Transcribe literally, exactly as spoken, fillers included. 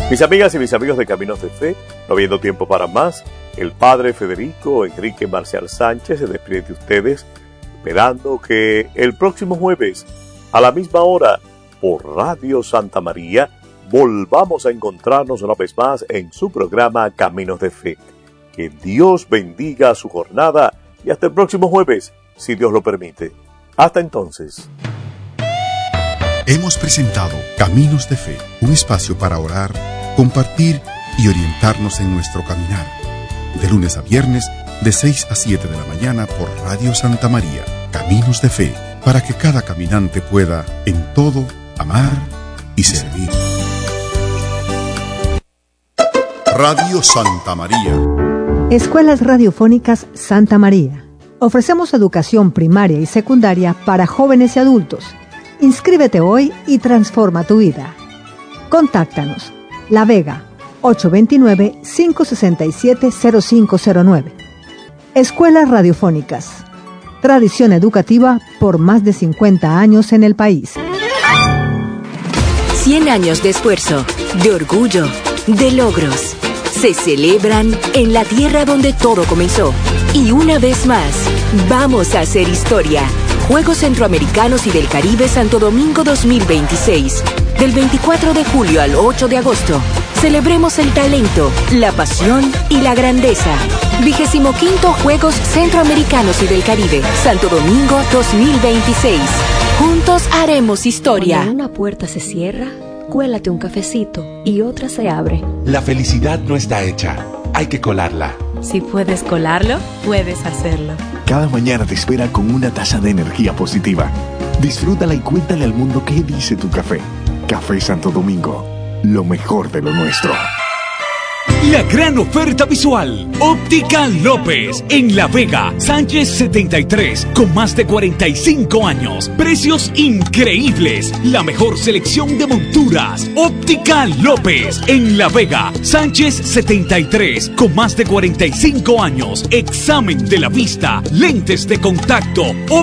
Mis amigas y mis amigos de Caminos de Fe, no habiendo tiempo para más, el Padre Federico Enrique Marcial Sánchez se despide de ustedes, esperando que el próximo jueves, a la misma hora, por Radio Santa María, volvamos a encontrarnos una vez más en su programa Caminos de Fe. Que Dios bendiga su jornada y hasta el próximo jueves, si Dios lo permite. Hasta entonces. Hemos presentado Caminos de Fe, un espacio para orar, compartir y orientarnos en nuestro caminar. De lunes a viernes, de seis a siete de la mañana por Radio Santa María. Caminos de Fe, para que cada caminante pueda, en todo, amar y servir. Radio Santa María. Escuelas Radiofónicas Santa María. Ofrecemos educación primaria y secundaria para jóvenes y adultos. Inscríbete hoy y transforma tu vida. Contáctanos. La Vega, ocho dos nueve, cinco seis siete, cero cinco cero nueve. Escuelas Radiofónicas. Tradición educativa por más de cincuenta años en el país. cien años de esfuerzo, de orgullo, de logros. Se celebran en la tierra donde todo comenzó. Y una vez más, vamos a hacer historia. Juegos Centroamericanos y del Caribe Santo Domingo dos mil veintiséis. Del veinticuatro de julio al ocho de agosto. Celebremos el talento, la pasión y la grandeza. Vigésimo quinto Juegos Centroamericanos y del Caribe Santo Domingo dos mil veintiséis. Juntos haremos historia. Cuando una puerta se cierra, cuélate un cafecito y otra se abre. La felicidad no está hecha, hay que colarla. Si puedes colarlo, puedes hacerlo. Cada mañana te espera con una taza de energía positiva. Disfrútala y cuéntale al mundo qué dice tu café. Café Santo Domingo, lo mejor de lo nuestro. La gran oferta visual. Óptica López, en La Vega, Sánchez setenta y tres, con más de cuarenta y cinco años. Precios increíbles. La mejor selección de monturas. Óptica López, en La Vega, Sánchez setenta y tres, con más de cuarenta y cinco años. Examen de la vista, lentes de contacto.